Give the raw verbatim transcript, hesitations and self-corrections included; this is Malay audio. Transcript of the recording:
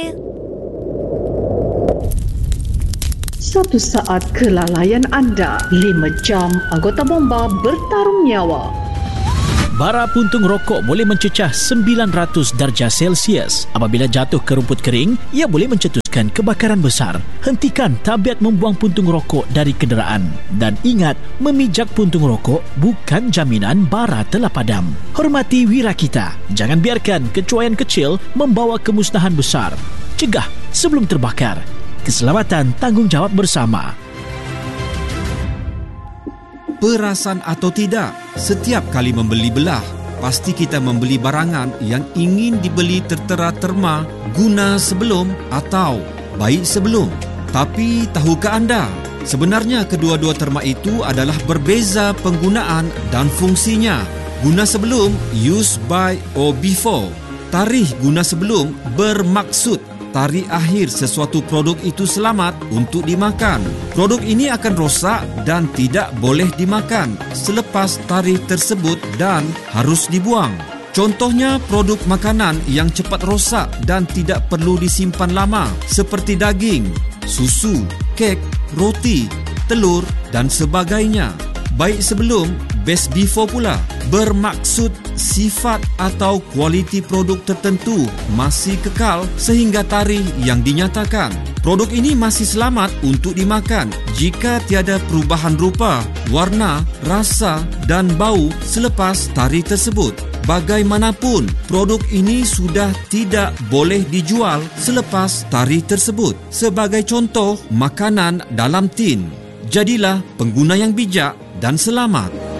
Satu saat kelalaian anda, lima jam anggota bomba bertarung nyawa. Bara puntung rokok boleh mencecah sembilan ratus darjah Celsius. Apabila jatuh ke rumput kering, ia boleh mencetuskan kebakaran besar. Hentikan tabiat membuang puntung rokok dari kenderaan. Dan ingat, memijak puntung rokok bukan jaminan bara telah padam. Hormati wira kita. Jangan biarkan kecuaian kecil membawa kemusnahan besar. Cegah sebelum terbakar. Keselamatan tanggungjawab bersama. Perasan atau tidak, setiap kali membeli belah, pasti kita membeli barangan yang ingin dibeli tertera-terma guna sebelum atau baik sebelum. Tapi tahukah anda, sebenarnya kedua-dua terma itu adalah berbeza penggunaan dan fungsinya. Guna sebelum, use by or before. Tarikh guna sebelum bermaksud tarikh akhir sesuatu produk itu selamat untuk dimakan. Produk ini akan rosak dan tidak boleh dimakan selepas tarikh tersebut dan harus dibuang. Contohnya produk makanan yang cepat rosak dan tidak perlu disimpan lama seperti daging, susu, kek, roti, telur dan sebagainya. Baik sebelum, best before pula. Bermaksud sifat atau kualiti produk tertentu masih kekal sehingga tarikh yang dinyatakan. Produk ini masih selamat untuk dimakan jika tiada perubahan rupa, warna, rasa dan bau selepas tarikh tersebut. Bagaimanapun, produk ini sudah tidak boleh dijual selepas tarikh tersebut. Sebagai contoh, makanan dalam tin. Jadilah pengguna yang bijak dan selamat.